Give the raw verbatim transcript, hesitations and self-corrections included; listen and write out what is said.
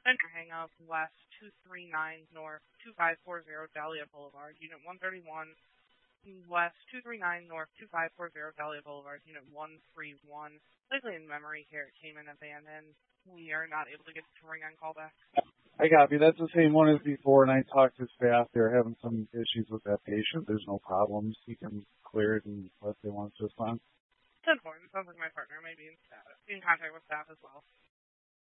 Center Hangout West two three nine North two five four zero Dahlia Boulevard, Unit one thirty-one West two three nine North two five four zero Dahlia Boulevard, Unit one three one. Likely in memory here, it came in abandoned. We are not able to get to ring on callback. I copy. That's the same one as before, and I talked to staff. They're having some issues with that patient. There's no problems. He can clear it and let they want to respond. ten four. It sounds like my partner may be in, staff, in contact with staff as well.